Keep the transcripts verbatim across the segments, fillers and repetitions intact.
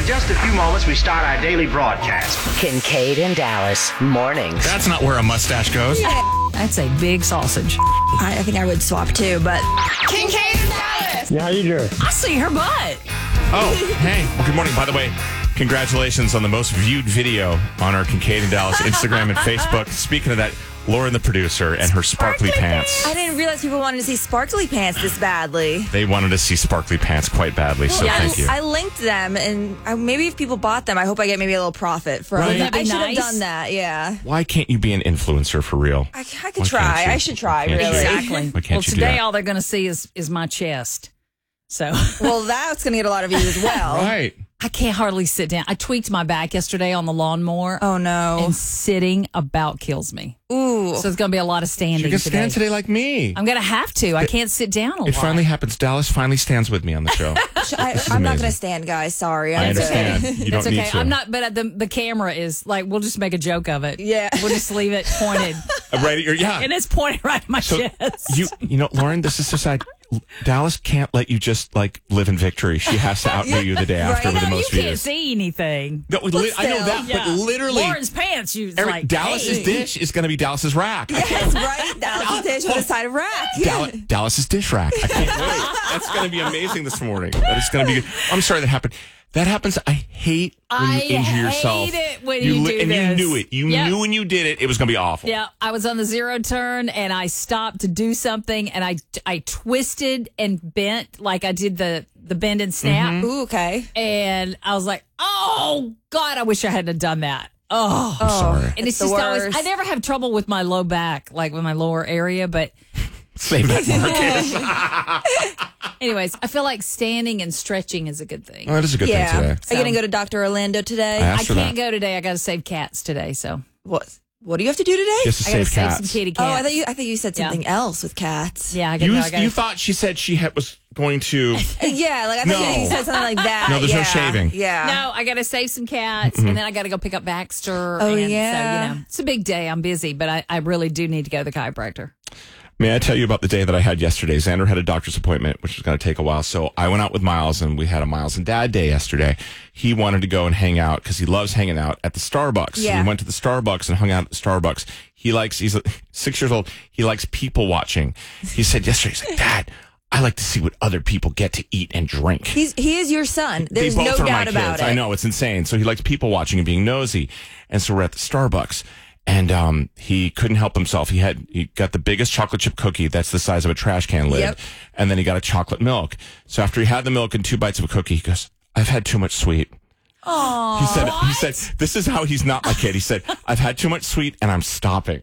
In just a few moments, we start our daily broadcast. Kincaid and Dallas mornings. That's not where a mustache goes. That's a big sausage. I, I think I would swap too, but Kincaid and Dallas. Yeah, how you doing? I see her butt. Oh, hey. Well, good morning. By the way, congratulations on the most viewed video on our Kincaid and Dallas Instagram and Facebook. Speaking of that, Lauren, the producer, and her sparkly, sparkly pants. I didn't realize people wanted to see sparkly pants this badly. They wanted to see sparkly pants quite badly, so yes. thank you. I linked them, and I, maybe if people bought them, I hope I get maybe a little profit from Right. them. I should nice? have done that, yeah. Why can't you be an influencer for real? I, I could Why can't try. you? I should try, Why can't really. you? Exactly. Why can't well, you do today that? all they're going to see is is my chest. So Well, that's going to get a lot of views as well. Right. I can't hardly sit down. I tweaked my back yesterday on the lawnmower. Oh, no. And sitting about kills me. Ooh. So it's going to be a lot of standing You can today. stand today like me. I'm going to have to. I can't sit down a lot. It finally happens. Dallas finally stands with me on the show. I, This is I'm not amazing. going to stand, guys. Sorry. I I'm understand. sorry. You don't It's okay. need to. I'm not, but the the camera is like, we'll just make a joke of it. Yeah. We'll just leave it pointed. Uh, right at your, yeah. And it's pointed right at my So chest. you, you know, Lauren, this is so sad. Dallas can't let you just like live in victory. She has to outdo you the day after Right. with the No, you most can't views. see anything. No, li- I know still. that, but literally, Lauren's pants, you was Eric, like, Dallas's hey. dish is going to be Dallas's rack. I can't That's right. Dallas dish with a side of rack. Dallas, Dallas's dish rack. I can't wait. That's going to be amazing this morning. That is going to be good. I'm sorry that happened. That happens. I hate when I you injure yourself. hate it when you do And this. you knew it. You Yep. knew when you did it, it was going to be awful. Yeah, I was on the zero turn and I stopped to do something and I I twisted and bent like I did the the bend and snap. Mm-hmm. Ooh, okay. And I was like, oh God, I wish I hadn't done that. Oh, I'm sorry. and it's, It's the just always. worst. I never have trouble with my low back, like with my lower area, but. Save that, Marcus. Anyways, I feel like standing and stretching is a good thing. Oh, that is a good Yeah. thing today. Are you going to go to Doctor Orlando today? I asked I for can't that. go today. I got to save cats today, so What? What do you have to do today? Just to I got to save save cats. some kitty Oh, cats. I thought you. I thought you said Yeah. something else with cats. yeah, I got. You, No, I gotta, you thought she said she had, was going to. Yeah, like I thought No. you said something like that. No, there's no yeah. shaving. Yeah. No, I got to save some cats, and then I got to go pick up Baxter. Oh, and yeah. So, you know, it's a big day. I'm busy, but I, I really do need to go to the chiropractor. May I tell you about the day that I had yesterday? Xander had a doctor's appointment, which was going to take a while. So I went out with Miles, and we had a Miles and Dad day yesterday. He wanted to go and hang out because he loves hanging out at the Starbucks. Yeah. So we went to the Starbucks and hung out at the Starbucks. He likes, he's six years old. He likes people watching. He said yesterday, he's like, Dad, I like to see what other people get to eat and drink. He's he is your son. There's they both no are doubt my about kids. it. I know, it's insane. So he likes people watching and being nosy. And so we're at the Starbucks. And um, he couldn't help himself. He had he got the biggest chocolate chip cookie that's the size of a trash can lid, Yep. and then he got a chocolate milk. So after he had the milk and two bites of a cookie, he goes, "I've had too much sweet." Aww. He said, "He said this is how he's not my kid." He said, "I've had too much sweet, and I'm stopping."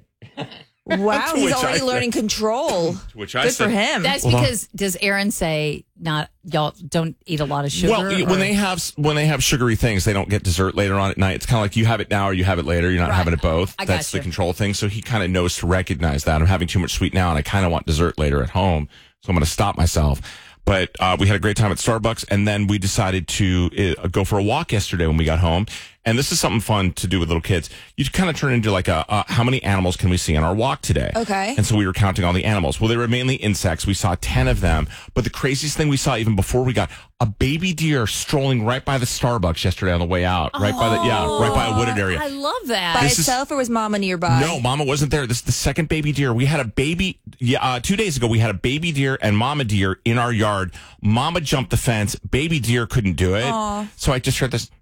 Wow, To he's which already I- learning control. To which I Good said, for him. That's Well, because does Aaron say not y'all don't eat a lot of sugar? Well, or- when they have when they have sugary things, they don't get dessert later on at night. It's kind of like you have it now or you have it later. You're not Right. having it both. I That's the gotcha. control thing. So he kind of knows to recognize that I'm having too much sweet now, and I kind of want dessert later at home. So I'm going to stop myself. But uh, we had a great time at Starbucks, and then we decided to uh, go for a walk yesterday when we got home. And this is something fun to do with little kids. You kind of turn into like a, uh, how many animals can we see on our walk today? Okay. And so we were counting all the animals. Well, they were mainly insects. We saw ten of them. But the craziest thing we saw even before we got a baby deer strolling right by the Starbucks yesterday on the way out. Right by the, yeah, right by a wooded area. I love that. By This is- itself, or was Mama nearby? No, Mama wasn't there. This is the second baby deer. We had a baby, yeah, uh, two days ago, we had a baby deer and Mama deer in our yard. Mama jumped the fence. Baby deer couldn't do it. Aw. So I just heard this,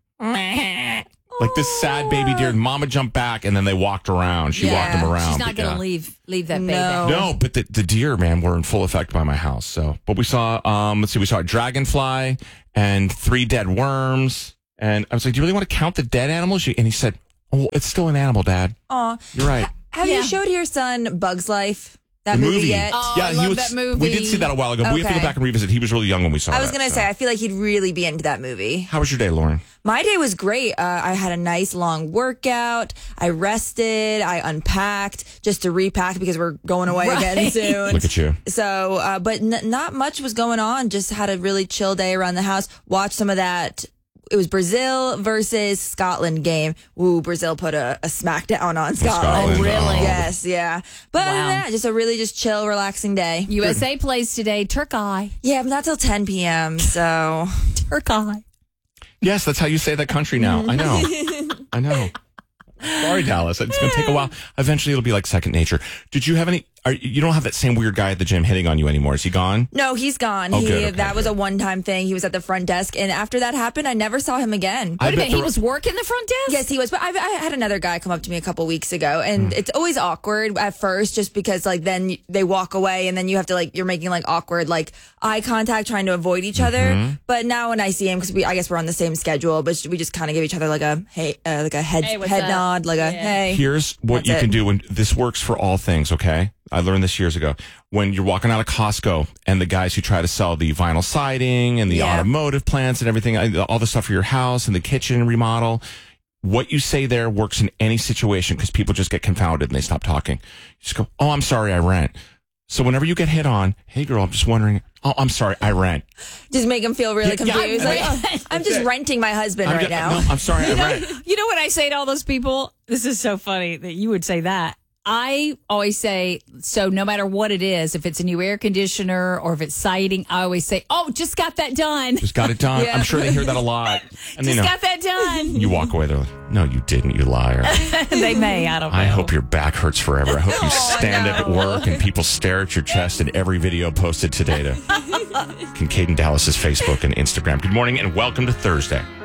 like this sad baby deer. Mama jumped back and then they walked around. She Yeah. walked them around. She's not but going to yeah. leave leave that baby. No. No, but the, the deer, man, were in full effect by my house. So, but we saw, um, let's see, we saw a dragonfly and three dead worms. And I was like, do you really want to count the dead animals? And he said, oh, it's still an animal, Dad. Aw. You're right. Have Yeah. you showed your son Bug's Life? That The movie, movie. yet? Oh, yeah, I he love was, that movie. We did see that a while ago. But we have to Okay. go back and revisit. He was really young when we saw I was that, gonna so. say, I feel like he'd really be into that movie. How was your day, Lauren? My day was great. Uh, I had a nice long workout. I rested. I unpacked just to repack because we're going away again Right. soon. Look at you. So, uh, but n- not much was going on. Just had a really chill day around the house. Watched some of that. It was Brazil versus Scotland game. Ooh, Brazil put a, a smackdown on Scotland. Scotland, Oh, really? oh. Yes, yeah. But other than Wow. that, just a really just chill, relaxing day. U S A plays today. Turkey. Yeah, but not till ten p.m. So Turkey. Yes, that's how you say that country now. I know. I know. Sorry, Dallas. It's going to take a while. Eventually, it'll be like second nature. Did you have any? Are, you don't have that same weird guy at the gym hitting on you anymore. Is he gone? No, he's gone. Oh, he, good, okay, that was good. a one-time thing. He was at the front desk, and after that happened, I never saw him again. I Wait a bet minute, he the- was working the front desk? Yes, he was. But I, I had another guy come up to me a couple weeks ago, and Hmm. it's always awkward at first, just because like then they walk away, and then you have to like you're making like awkward like eye contact, trying to avoid each other. Mm-hmm. But now when I see him, because we I guess we're on the same schedule, but we just kind of give each other like a hey, uh, like a head Hey, what's head up? nod, like a Yeah. hey. Here's what That's you it. can do when this works for all things, okay? I learned this years ago. When you're walking out of Costco and the guys who try to sell the vinyl siding and the Yeah. automotive plants and everything, uh, all the stuff for your house and the kitchen remodel, what you say there works in any situation because people just get confounded and they stop talking. You just go, oh, I'm sorry, I rent. So whenever you get hit on, hey, girl, I'm just wondering, oh, I'm sorry, I rent. Just make him feel really Yeah, yeah, confused. like, right. oh, I'm just renting my husband I'm right just- now. No, I'm sorry, I rent. You know what I say to all those people? This is so funny that you would say that. I always say, so no matter what it is, if it's a new air conditioner or if it's siding, I always say, oh, just got that done. Just got it done. Yeah. I'm sure they hear that a lot. And Just you know, got that done. you walk away, they're like, no, you didn't, you liar. They may, I don't know. I hope your back hurts forever. I hope you stand up at work and people stare at your chest in every video posted today to Kincaid and Dallas's Facebook and Instagram. Good morning and welcome to Thursday.